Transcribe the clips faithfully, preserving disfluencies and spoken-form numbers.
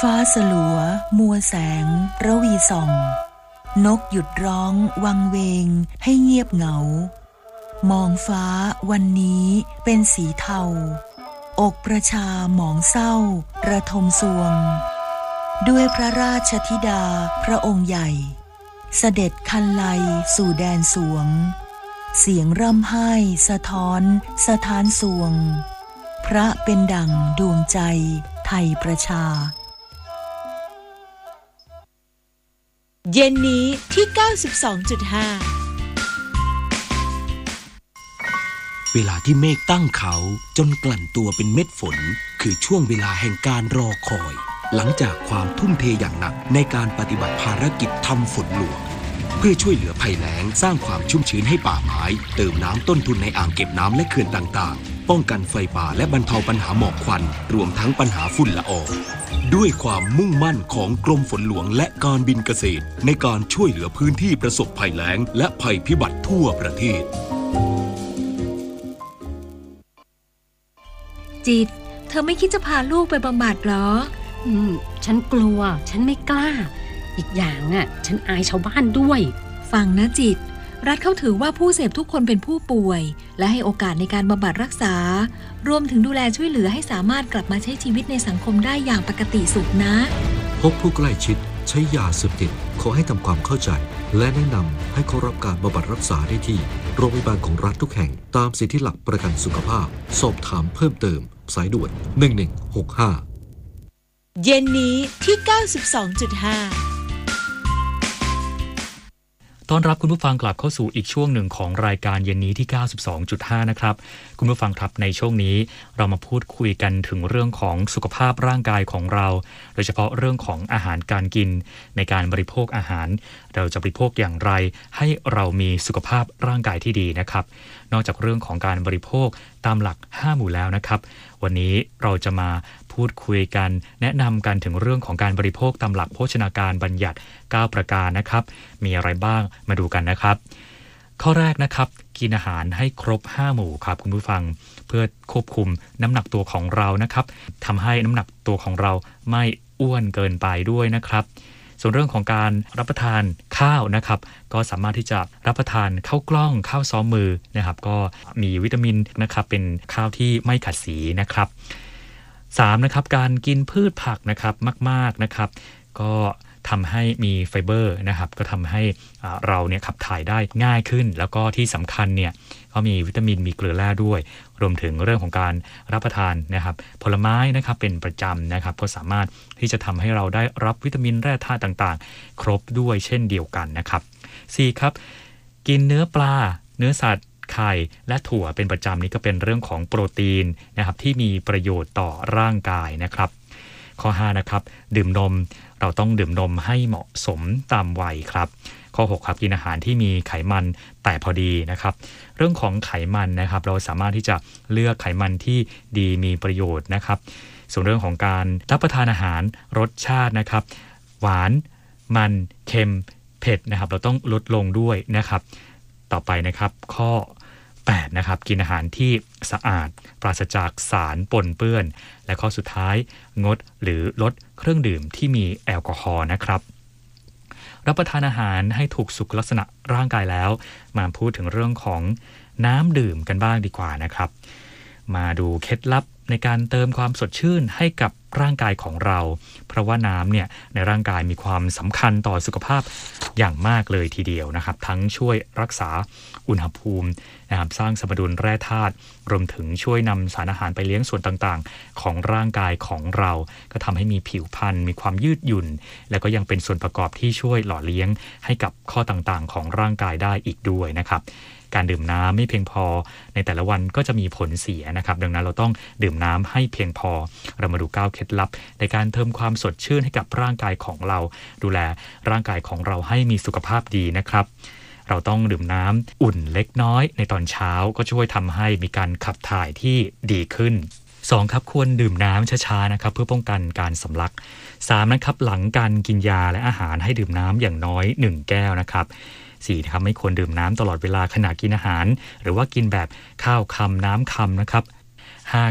ฟ้าสลัวมัวแสงระวีส่องนกหยุดร้องวังเวงให้เงียบเหงามองฟ้าวันนี้เป็นสีเทาอกประชาหมองเศร้าระทมสวงด้วยพระราชธิดาพระองค์ใหญ่เสด็จคันไลสู่แดนสวงเสียงร่ำไห้สะท้อนสะท้านสวงพระเป็นดั่งดวงใจไทยประชาเย็นนี้ที่ เก้าสิบสองจุดห้าเวลาที่เมฆตั้งเขาจนกลั่นตัวเป็นเม็ดฝนคือช่วงเวลาแห่งการรอคอยหลังจากความทุ่มเทอย่างหนักในการปฏิบัติภารกิจทำฝนหลวงเพื่อช่วยเหลือภัยแล้งสร้างความชุ่มชื้นให้ป่าไม้เติมน้ำต้นทุนในอ่างเก็บน้ำและเขื่อนต่างๆป้องกันไฟป่าและบรรเทาปัญหาหมอกควันรวมทั้งปัญหาฝุ่นละอองด้วยความมุ่งมั่นของกรมฝนหลวงและการบินเกษตรในการช่วยเหลือพื้นที่ประสบภัยแล้งและภัยพิบัติทั่วประเทศจิตเธอไม่คิดจะพาลูกไปบำบัดหรออืมฉันกลัวฉันไม่กล้าอีกอย่างอ่ะฉันอายชาวบ้านด้วยฟังนะจิตรัฐเขาถือว่าผู้เสพทุกคนเป็นผู้ป่วยและให้โอกาสในการบำบัดรักษารวมถึงดูแลช่วยเหลือให้สามารถกลับมาใช้ชีวิตในสังคมได้อย่างปกติสุขนะพบผู้ใกล้ชิดใช้ยาเสพติดขอให้ทำความเข้าใจและแนะนำให้เขารับการบำบัดรักษาได้ที่โรงพยาบาลของรัฐทุกแห่งตามสิทธิหลักประกันสุขภาพสอบถามเพิ่มเติมสายด่วนหนึ่งหนึ่งหกห้าเย็นนี้ที่ เก้าสิบสองจุดห้าต้อนรับคุณผู้ฟังกลับเข้าสู่อีกช่วงหนึ่งของรายการเย็นนี้ที่ เก้าสิบสองจุดห้า นะครับคุณผู้ฟังครับในช่วงนี้เรามาพูดคุยกันถึงเรื่องของสุขภาพร่างกายของเราโดยเฉพาะเรื่องของอาหารการกินในการบริโภคอาหารเราจะบริโภคอย่างไรให้เรามีสุขภาพร่างกายที่ดีนะครับนอกจากเรื่องของการบริโภคตามหลักห้าหมู่แล้วนะครับวันนี้เราจะมาพูดคุยกันแนะนำกันถึงเรื่องของการบริโภคตามหลักโภชนาการบัญญัติเก้าประการนะครับมีอะไรบ้างมาดูกันนะครับข้อแรกนะครับกินอาหารให้ครบห้าหมู่ครับคุณผู้ฟังเพื่อควบคุมน้ำหนักตัวของเรานะครับทำให้น้ำหนักตัวของเราไม่อ้วนเกินไปด้วยนะครับส่วนเรื่องของการรับประทานข้าวนะครับก็สามารถที่จะรับประทานข้าวกล้องข้าวซ้อมมือนะครับก็มีวิตามินนะครับเป็นข้าวที่ไม่ขัดสีนะครับสามนะครับการกินพืชผักนะครับมากๆนะครับก็ทำให้มีไฟเบอร์นะครับก็ทำให้เราเนี่ยขับถ่ายได้ง่ายขึ้นแล้วก็ที่สำคัญเนี่ยก็มีวิตามินมีเกลือแร่ด้วยรวมถึงเรื่องของการรับประทานนะครับผลไม้นะครับเป็นประจำนะครับก็สามารถที่จะทำให้เราได้รับวิตามินแร่ธาตุต่างๆครบด้วยเช่นเดียวกันนะครับสี่ครับกินเนื้อปลาเนื้อสัตว์ไข่และถั่วเป็นประจำนี้ก็เป็นเรื่องของโปรตีนนะครับที่มีประโยชน์ต่อร่างกายนะครับข้อห้านะครับดื่มนมเราต้องดื่มนมให้เหมาะสมตามวัยครับข้อหกครับกินอาหารที่มีไขมันแต่พอดีนะครับเรื่องของไขมันนะครับเราสามารถที่จะเลือกไขมันที่ดีมีประโยชน์นะครับส่วนเรื่องของการรับประทานอาหารรสชาตินะครับหวานมันเค็มเผ็ดนะครับเราต้องลดลงด้วยนะครับต่อไปนะครับข้อแปดนะครับกินอาหารที่สะอาดปราศจากสารปนเปื้อนและข้อสุดท้ายงดหรือลดเครื่องดื่มที่มีแอลกอฮอล์นะครับรับประทานอาหารให้ถูกสุขลักษณะร่างกายแล้วมาพูดถึงเรื่องของน้ำดื่มกันบ้างดีกว่านะครับมาดูเคล็ดลับในการเติมความสดชื่นให้กับร่างกายของเราเพราะว่าน้ำเนี่ยในร่างกายมีความสำคัญต่อสุขภาพอย่างมากเลยทีเดียวนะครับทั้งช่วยรักษาอุณหภูมินะครับสร้างสมดุลแร่ธาตุรวมถึงช่วยนำสารอาหารไปเลี้ยงส่วนต่างๆของร่างกายของเราก็ทำให้มีผิวพรรณมีความยืดหยุ่นแล้วก็ยังเป็นส่วนประกอบที่ช่วยหล่อเลี้ยงให้กับข้อต่างๆของร่างกายได้อีกด้วยนะครับการดื่มน้ำไม่เพียงพอในแต่ละวันก็จะมีผลเสียนะครับดังนั้นเราต้องดื่มน้ำให้เพียงพอเรามาดูเก้าเคล็ดลับในการเติมความสดชื่นให้กับร่างกายของเราดูแลร่างกายของเราให้มีสุขภาพดีนะครับเราต้องดื่มน้ำอุ่นเล็กน้อยในตอนเช้าก็ช่วยทำให้มีการขับถ่ายที่ดีขึ้นสองครับควรดื่มน้ำช้าๆนะครับเพื่อป้องกันการสำลักสามนะครับหลังการกินยาและอาหารให้ดื่มน้ำอย่างน้อยหนึ่งแก้วนะครับสี่นะครับไม่ควรดื่มน้ำตลอดเวลาขณะกินอาหารหรือว่ากินแบบข้าวคำน้ำคำนะครับห้าครับ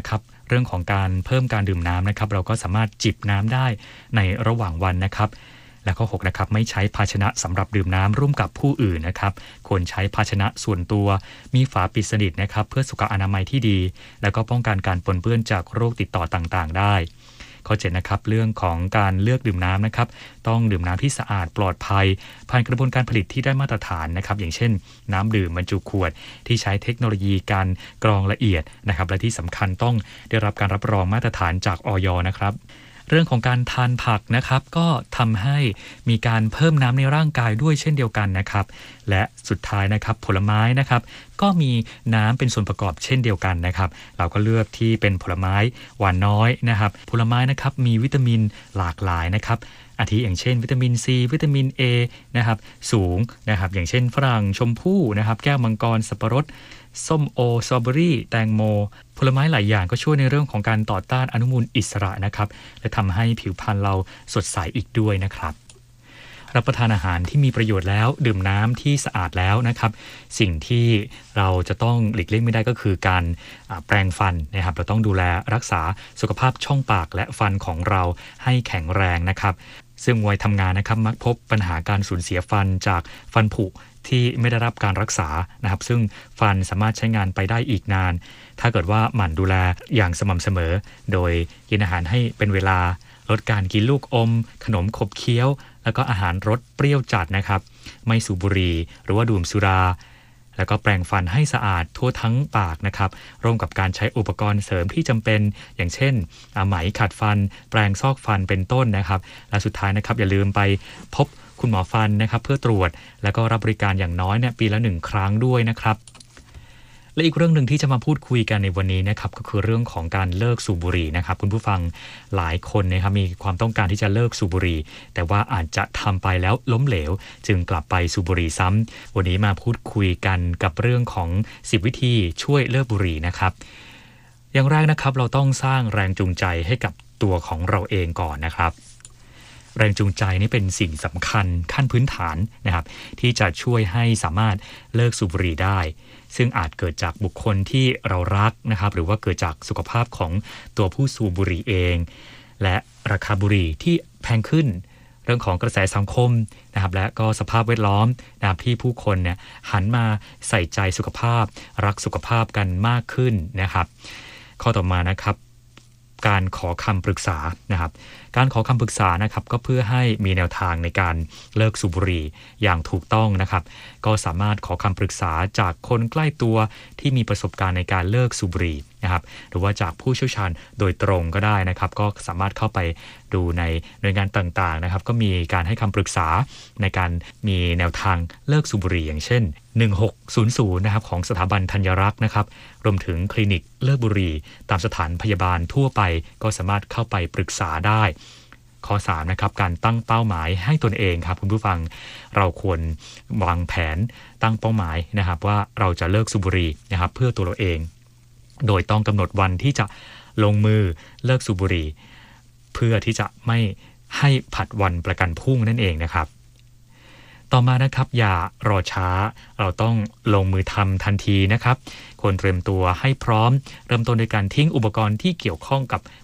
เรื่องของการเพิ่มการดื่มน้ำนะครับเราก็สามารถจิบน้ำได้ในระหว่างวันนะครับและข้อหกนะครับไม่ใช้ภาชนะสำหรับดื่มน้ำร่วมกับผู้อื่นนะครับควรใช้ภาชนะส่วนตัวมีฝาปิดสนิทนะครับเพื่อสุขอนามัยที่ดีแล้วก็ป้องกันการปนเปื้อนจากโรคติดต่อต่างๆได้ข้อเจ็ดนะครับเรื่องของการเลือกดื่มน้ำนะครับต้องดื่มน้ำที่สะอาดปลอดภัยผ่านกระบวนการผลิตที่ได้มาตรฐานนะครับอย่างเช่นน้ำดื่มบรรจุขวดที่ใช้เทคโนโลยีการกรองละเอียดนะครับและที่สำคัญต้องได้รับการรับรองมาตรฐานจากอย.นะครับเรื่องของการทานผักนะครับก็ทำให้มีการเพิ่มน้ำในร่างกายด้วยเช่นเดียวกันนะครับและสุดท้ายนะครับผลไม้นะครับก็มีน้ำเป็นส่วนประกอบเช่นเดียวกันนะครับเราก็เลือกที่เป็นผลไม้หวานน้อยนะครับผลไม้นะครับมีวิตามินหลากหลายนะครับอาทิอย่างเช่นวิตามินซีวิตามิน A นะครับสูงนะครับอย่างเช่นฝรั่งชมพู่นะครับแก้วมังกรสับปะรดส้มโอสตรอเบอรี่แตงโมผลไม้หลายอย่างก็ช่วยในเรื่องของการต่อต้านอนุมูลอิสระนะครับและทำให้ผิวพรรณเราสดใสอีกด้วยนะครับรับประทานอาหารที่มีประโยชน์แล้วดื่มน้ำที่สะอาดแล้วนะครับสิ่งที่เราจะต้องหลีกเลี่ยงไม่ได้ก็คือการแปรงฟันนะครับเราต้องดูแลรักษาสุขภาพช่องปากและฟันของเราให้แข็งแรงนะครับซึ่งวัยทำงานนะครับมักพบปัญหาการสูญเสียฟันจากฟันผุที่ไม่ได้รับการรักษานะครับซึ่งฟันสามารถใช้งานไปได้อีกนานถ้าเกิดว่าหมั่นดูแลอย่างสม่ำเสมอโดยกินอาหารให้เป็นเวลาลดการกินลูกอมขนมขบเคี้ยวแล้วก็อาหารรสเปรี้ยวจัดนะครับไม่สูบบุหรี่หรือว่าดื่มสุราแล้วก็แปรงฟันให้สะอาดทั่วทั้งปากนะครับร่วมกับการใช้อุปกรณ์เสริมที่จำเป็นอย่างเช่นไหมขัดฟันแปรงซอกฟันเป็นต้นนะครับและสุดท้ายนะครับอย่าลืมไปพบคุณหมอฟันนะครับเพื่อตรวจแล้วก็รับบริการอย่างน้อยเนี่ยปีละหนึ่งครั้งด้วยนะครับและอีกเรื่องหนึ่งที่จะมาพูดคุยกันในวันนี้นะครับก็คือเรื่องของการเลิกสูบบุหรี่นะครับคุณผู้ฟังหลายคนนะครับมีความต้องการที่จะเลิกสูบบุหรี่แต่ว่าอาจจะทำไปแล้วล้มเหลวจึงกลับไปสูบบุหรี่ซ้ำวันนี้มาพูดคุยกันกับเรื่องของสิบวิธีช่วยเลิกบุหรี่นะครับอย่างแรกนะครับเราต้องสร้างแรงจูงใจให้กับตัวของเราเองก่อนนะครับแรงจูงใจนี่เป็นสิ่งสำคัญขั้นพื้นฐานนะครับที่จะช่วยให้สามารถเลิกสูบบุหรี่ได้ซึ่งอาจเกิดจากบุคคลที่เรารักนะครับหรือว่าเกิดจากสุขภาพของตัวผู้สูบบุหรี่เองและราคาบุหรี่ที่แพงขึ้นเรื่องของกระแสสังคมนะครับและก็สภาพแวดล้อมนะครับที่ผู้คนเนี่ยหันมาใส่ใจสุขภาพรักสุขภาพกันมากขึ้นนะครับข้อต่อมานะครับการขอคำปรึกษานะครับการขอคำปรึกษานะครับก็เพื่อให้มีแนวทางในการเลิกสูบบุหรี่อย่างถูกต้องนะครับก็สามารถขอคำปรึกษาจากคนใกล้ตัวที่มีประสบการณ์ในการเลิกสูบบุหรี่นะครับหรือว่าจากผู้เชี่ยวชาญโดยตรงก็ได้นะครับก็สามารถเข้าไปดูในหน่วยงานต่างๆนะครับก็มีการให้คำปรึกษาในการมีแนวทางเลิกสูบบุหรี่อย่างเช่นหนึ่งหกศูนย์ศูนย์นะครับของสถาบันธัญรักษ์นะครับรวมถึงคลินิกเลิกบุหรี่ตามสถานพยาบาลทั่วไปก็สามารถเข้าไปปรึกษาได้ข้อสามนะครับการตั้งเป้าหมายให้ตนเองครับคุณผู้ฟังเราควรวางแผนตั้งเป้าหมายนะครับว่าเราจะเลิกสูบบุหรี่นะครับเพื่อตัวเราเองโดยต้องกำหนดวันที่จะลงมือเลิกสูบบุหรี่เพื่อที่จะไม่ให้ผัดวันประกันพรุ่งนั่นเองนะครับต่อมานะครับอย่ารอช้าเราต้องลงมือทำทันทีนะครับควรเตรียมตัวให้พร้อมเริ่มต้นโดยการทิ้งอุปกรณ์ที่เกี่ยวข้องกับ